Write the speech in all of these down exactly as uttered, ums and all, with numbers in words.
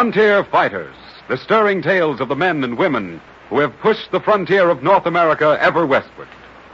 Frontier Fighters, the stirring tales of the men and women who have pushed the frontier of North America ever westward.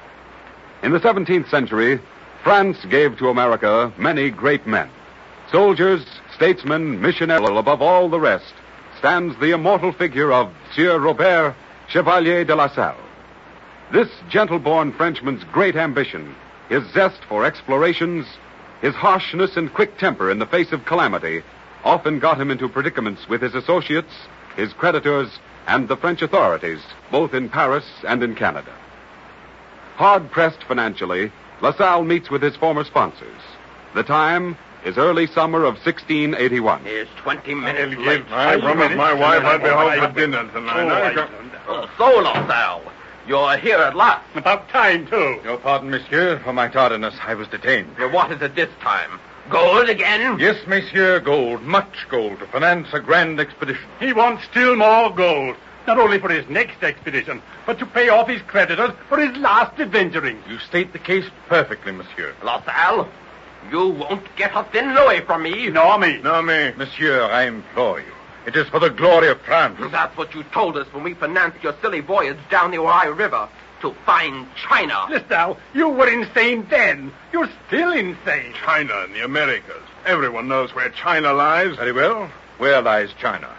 In the seventeenth century, France gave to America many great men. Soldiers, statesmen, missionaries, above all the rest, stands the immortal figure of Sieur Robert, Chevalier de La Salle. This gentle-born Frenchman's great ambition, his zest for explorations, his harshness and quick temper in the face of calamity, often got him into predicaments with his associates, his creditors, and the French authorities, both in Paris and in Canada. Hard-pressed financially, La Salle meets with his former sponsors. The time is early summer of sixteen eighty-one. Here's twenty minutes I'll late. give I promised my wife I'd be home for dinner tonight. Oh, so, La Salle, you're here at last. About time, too. Your pardon, monsieur, for my tardiness. I was detained. Now, what is it this time? Gold again? Yes, monsieur, gold. Much gold to finance a grand expedition. He wants still more gold. Not only for his next expedition, but to pay off his creditors for his last adventuring. You state the case perfectly, monsieur. La Salle, you won't get a thin louis from me. Nor me. No, me. Monsieur, I implore you. It is for the glory of France. That's what you told us when we financed your silly voyage down the Ohio River to find China. Listen now, you were insane then. You're still insane. China and the Americas. Everyone knows where China lies. Very well. Where lies China?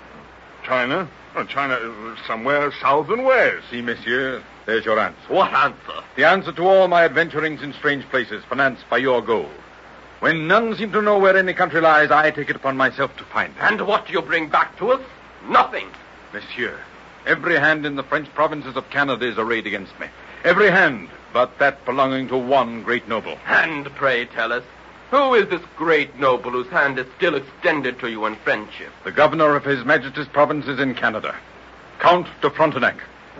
China? Oh, China is somewhere south and west. See, monsieur, there's your answer. What answer? The answer to all my adventurings in strange places, financed by your gold. When none seem to know where any country lies, I take it upon myself to find it. And what do you bring back to us? Nothing. Monsieur, every hand in the French provinces of Canada is arrayed against me. Every hand, but that belonging to one great noble. And pray tell us, who is this great noble whose hand is still extended to you in friendship? The governor of His Majesty's provinces in Canada, Count de Frontenac.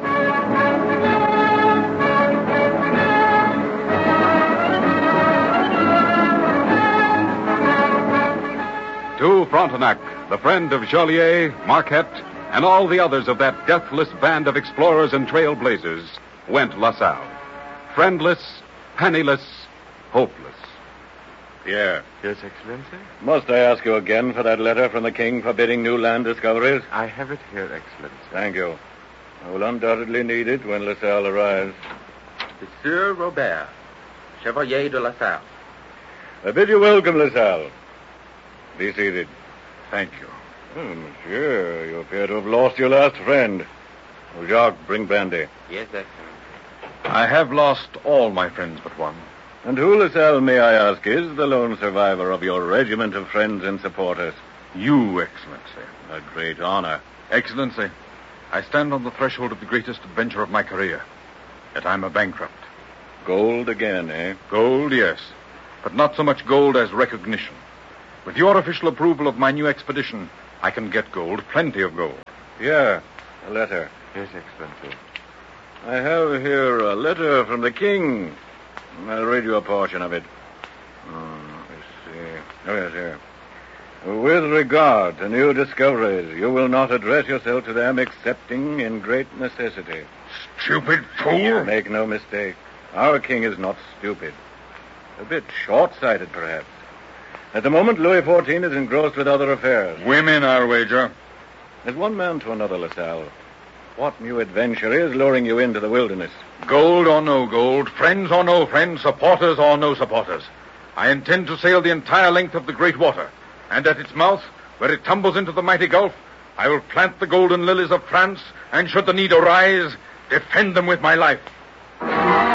To Frontenac, the friend of Joliet, Marquette, and all the others of that deathless band of explorers and trailblazers, went La Salle. Friendless, penniless, hopeless. Pierre. Yes, Excellency? Must I ask you again for that letter from the king forbidding new land discoveries? I have it here, Excellency. Thank you. I will undoubtedly need it when La Salle arrives. Monsieur Robert, Chevalier de La Salle. I bid you welcome, La Salle. Be seated. Thank you. Oh, monsieur, you appear to have lost your last friend. Oh, Jacques, bring brandy. Yes, Excellency. I have lost all my friends but one. And who, La Salle, may I ask, is the lone survivor of your regiment of friends and supporters? You, Excellency. A great honor. Excellency, I stand on the threshold of the greatest adventure of my career. Yet I'm a bankrupt. Gold again, eh? Gold, yes. But not so much gold as recognition. With your official approval of my new expedition, I can get gold, plenty of gold. Here, a letter. Yes, Excellency. I have here a letter from the king. I'll read you a portion of it. Oh, let's see. Oh, yes, here. With regard to new discoveries, you will not address yourself to them excepting in great necessity. Stupid fool. Make no mistake. Our king is not stupid. A bit short-sighted, perhaps. At the moment, Louis the fourteenth is engrossed with other affairs. Women, I'll wager. As one man to another, La Salle, what new adventure is luring you into the wilderness? Gold or no gold, friends or no friends, supporters or no supporters. I intend to sail the entire length of the great water. And at its mouth, where it tumbles into the mighty gulf, I will plant the golden lilies of France, and should the need arise, defend them with my life.